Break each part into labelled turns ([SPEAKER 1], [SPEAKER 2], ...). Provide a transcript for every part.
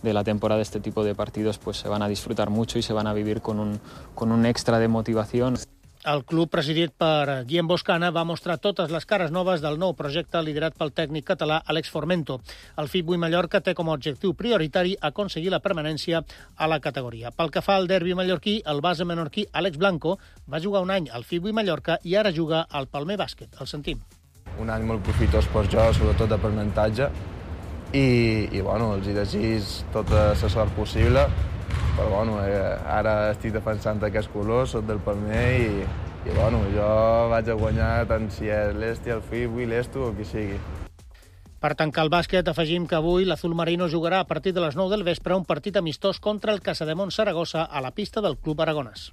[SPEAKER 1] de la temporada, este tipo de partidos pues se van a disfrutar mucho y se van a vivir con un extra de motivación.
[SPEAKER 2] El club, presidit per Guillem Boscana, va mostrar totes les cares noves del nou projecte liderat pel tècnic català Àlex Formento. El FIP Mallorca té com a objectiu prioritari aconseguir la permanència a la categoria. Pel que fa al derbi mallorquí, el base menorquí Àlex Blanco va jugar un any al FIP Mallorca i ara juga al Palmer Bàsquet. El sentim.
[SPEAKER 3] Un any molt profitós per jo, sobretot d'aprenentatge, i bueno, els hi desig tota la sort possible. Però bueno, ara estic defensant aquests colors, soc del Palmer i bueno, jo vaig a guanyar tant si és l'Esti, el FIB, l'Esto o qui sigui.
[SPEAKER 2] Per tancar el bàsquet, afegim que avui l'Azul Marino jugarà a partir de les 9 del vespre un partit amistós contra el Casademont Saragossa a la pista del Club Aragonès.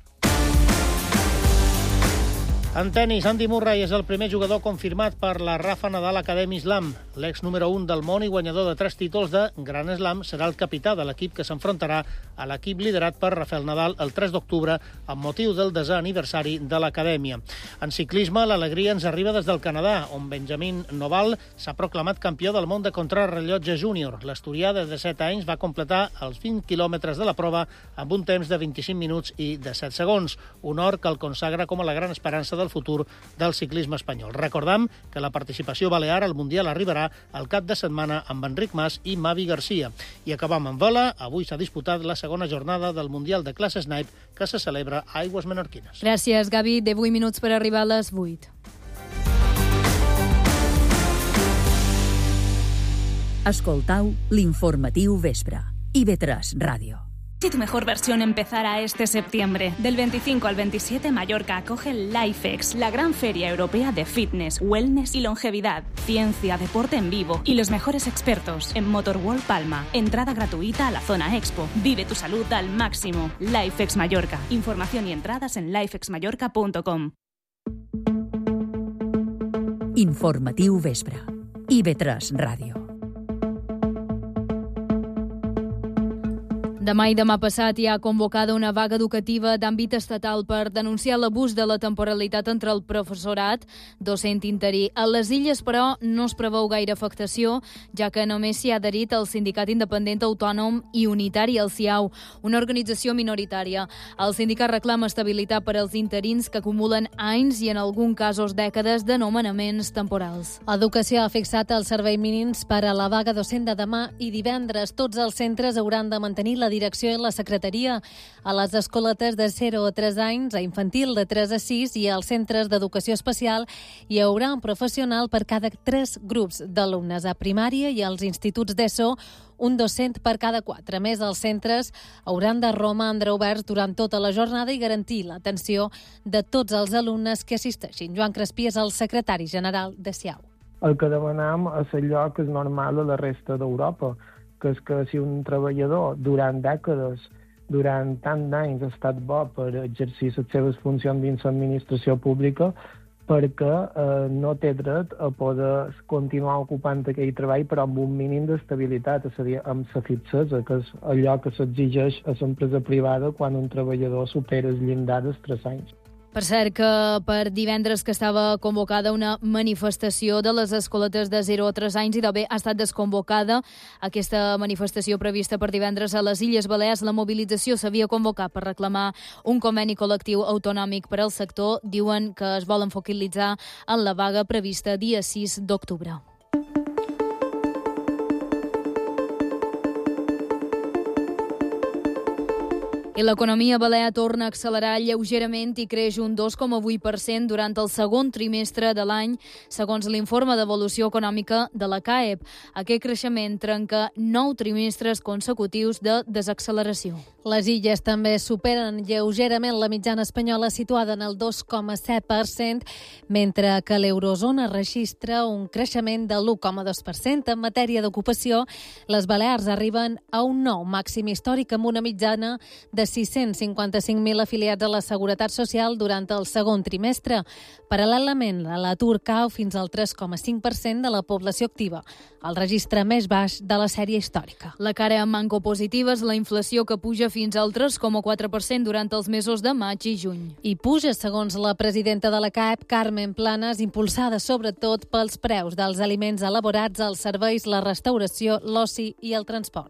[SPEAKER 2] En tenis, Andy Murray és el primer jugador confirmat per la Rafa Nadal Academy Slam. L'ex número 1 del món i guanyador de 3 títols de Grand Slam serà el capità de l'equip que s'enfrontarà a l'equip liderat per Rafael Nadal el 3 d'octubre amb motiu del 10è aniversari de l'Acadèmia. En ciclisme, l'alegria ens arriba des del Canadà, on Benjamin Noval s'ha proclamat campió del món de contrarrellotge júnior. L'asturià de 17 anys va completar els 20 quilòmetres de la prova amb un temps de 25 minuts i de 7 segons, un or que el consagra com a la gran esperança del futur del ciclisme espanyol. Recordam que la participació balear al Mundial arribarà al cap de setmana amb Enric Mas i Mavi Garcia. I acabam amb vela. Avui s'ha disputat la segona jornada del Mundial de classe Snipe que se celebra a Aigües Menorquines.
[SPEAKER 4] Gràcies, Gavi. 18 minuts per arribar a les 8.
[SPEAKER 5] Escoltau l'informatiu vespre. IB3 Ràdio.
[SPEAKER 6] Si tu mejor versión empezara este septiembre. Del 25 al 27, Mallorca acoge el LifeX, la gran feria europea de fitness, wellness y longevidad, ciencia, deporte en vivo y los mejores expertos en Motorworld Palma. Entrada gratuita a la zona Expo. Vive tu salud al máximo. LifeX Mallorca. Información y entradas en lifexmallorca.com.
[SPEAKER 5] Informatiu vespre. IB3 Ràdio.
[SPEAKER 4] Demà i demà passat hi ha convocada una vaga educativa d'àmbit estatal per denunciar l'abús de la temporalitat entre el professorat docent interí. A les Illes, però, no es preveu gaire afectació, ja que només s'hi ha adherit el Sindicat Independent Autònom i Unitari, el CIAU, una organització minoritària. El sindicat reclama estabilitat per als interins que acumulen anys i, en alguns casos, dècades de nomenaments temporals.
[SPEAKER 7] Educació ha fixat els serveis mínims per a la vaga docent de demà i divendres. Tots els centres hauran de mantenir la direcció i la secretaria. A les escoletes de 0 a 3 anys, a infantil de 3 a 6 i als centres d'educació especial hi haurà un professional per cada 3 grups d'alumnes. A primària i als instituts d'ESO, un docent per cada 4. A més, els centres hauran de romandre oberts durant tota la jornada i garantir l'atenció de tots els alumnes que assisteixin. Joan Crespí és el secretari general de CIAU.
[SPEAKER 8] El que demanem és allò que és normal a la resta d'Europa, que és que si un treballador durant dècades, durant tant d'anys ha estat bo per exercir les seves funcions dins l'administració pública, perquè no té dret a poder continuar ocupant aquell treball però amb un mínim d'estabilitat, és a dir, amb la fixesa, que és allò que s'exigeix a l'empresa privada quan un treballador supera el llindar dels 3 anys.
[SPEAKER 4] Per cert que per divendres que estava convocada una manifestació de les escoletes de 0 a 3 anys i d'haver estat desconvocada aquesta manifestació prevista per divendres a les Illes Balears, la mobilització s'havia convocat per reclamar un conveni col·lectiu autonòmic per al sector. Diuen que es volen focalitzar en la vaga prevista dia 6 d'octubre. I l'economia balear torna a accelerar lleugerament i creix un 2,8% durant el segon trimestre de l'any, segons l'informe d'evolució econòmica de la CAEB. Aquest creixement trenca 9 trimestres consecutius de desacceleració.
[SPEAKER 7] Les Illes també superen lleugerament la mitjana espanyola situada en el 2,7%, mentre que l'eurozona registra un creixement de l'1,2%. En matèria d'ocupació, les Balears arriben a un nou màxim històric amb una mitjana de 655.000 afiliats a la Seguretat Social durant el segon trimestre. Paral·lelament, l'atur cau fins al 3,5% de la població activa, el registre més baix de la sèrie històrica.
[SPEAKER 4] La cara amb manco positiva és la inflació, que puja fins al 3,4% durant els mesos de maig i juny.
[SPEAKER 7] I puja, segons la presidenta de la CAEB, Carmen Planas, impulsada sobretot pels preus dels aliments elaborats, els serveis, la restauració, l'oci i el transport.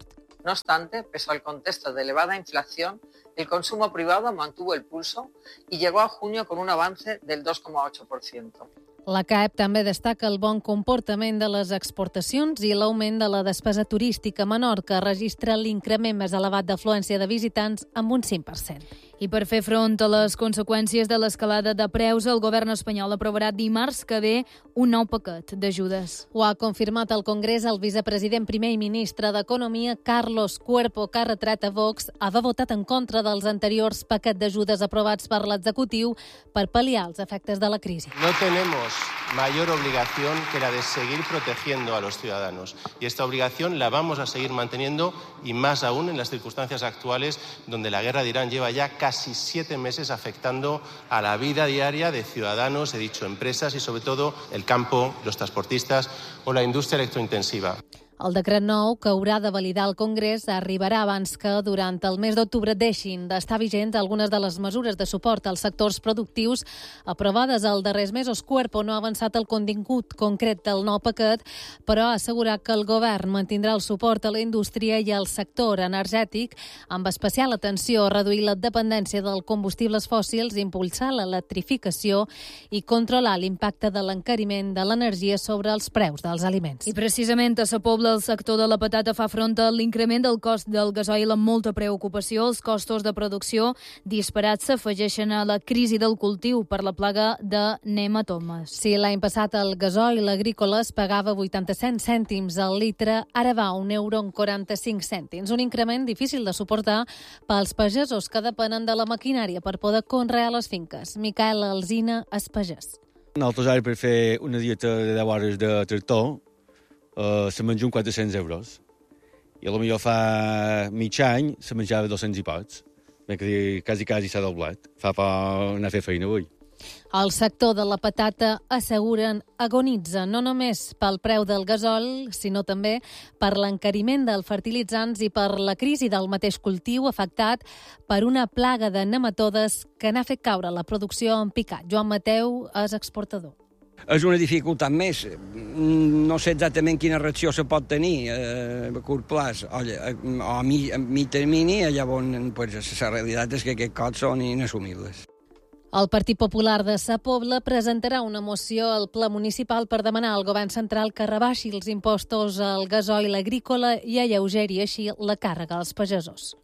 [SPEAKER 9] No obstante, pese al contexto de elevada inflación, el consumo privado mantuvo el pulso y llegó a junio con un avance del 2,8%.
[SPEAKER 7] La CAEP també destaca el bon comportament de les exportacions i l'augment de la despesa turística. Menorca registra l'increment més elevat d'afluència de visitants amb un 5%.
[SPEAKER 4] I per fer front a les conseqüències de l'escalada de preus, el govern espanyol aprovarà dimarts que ve un nou paquet d'ajudes.
[SPEAKER 7] Ho ha confirmat al Congrés el vicepresident primer i ministre d'Economia, Carlos Cuerpo, que ha retret a Vox haver votat en contra dels anteriors paquets d'ajudes aprovats per l'executiu per pal·liar els efectes de la crisi.
[SPEAKER 10] No tenemos mayor obligación que la de seguir protegiendo a los ciudadanos. Y esta obligación la vamos a seguir manteniendo y más aún en las circunstancias actuales donde la guerra de Irán lleva ya casi 7 meses afectando a la vida diaria de ciudadanos, he dicho empresas y sobre todo el campo, los transportistas o la industria electrointensiva.
[SPEAKER 7] El decret nou, que haurà de validar el Congrés, arribarà abans que durant el mes d'octubre deixin d'estar vigents algunes de les mesures de suport als sectors productius aprovades els darrers mesos. Cuerpo no ha avançat el contingut concret del nou paquet, però ha assegurat que el govern mantindrà el suport a la indústria i al sector energètic, amb especial atenció a reduir la dependència dels combustibles fòssils, impulsar l'electrificació i controlar l'impacte de l'encariment de l'energia sobre els preus dels aliments.
[SPEAKER 4] I precisament a Sa Pobla el sector de la patata fa front a l'increment del cost del gasoil amb molta preocupació. Els costos de producció disparats s'afegeixen a la crisi del cultiu per la plaga de nematomes.
[SPEAKER 7] Si l'any passat el gasoil agrícola es pagava 87 cèntims al litre, ara va a €1,45. Un increment difícil de suportar pels pagesos que depenen de la maquinària per poder conrear les finques. Miquel Alsina és pagès.
[SPEAKER 11] Nosaltres ara per fer una dieta de 10 hores de tractor se menja uns 400 euros. I potser fa mig any se menjava 200 i pocs. Quasi s'ha doblat. Fa por anar a fer feina avui.
[SPEAKER 7] El sector de la patata, asseguren, agonitza no només pel preu del gasol, sinó també per l'encariment dels fertilitzants i per la crisi del mateix cultiu afectat per una plaga de nematodes que n'ha fet caure la producció en picat. Joan Mateu és exportador.
[SPEAKER 12] És una dificultat més. No sé exactament quina reacció se pot tenir a curt plaç o a mig termini, llavors la realitat és que aquests costs són inassumibles.
[SPEAKER 7] El Partit Popular de Sa Pobla presentarà una moció al ple municipal per demanar al govern central que rebaixi els impostos al gasoil agrícola i alleugeri així la càrrega als pagesos.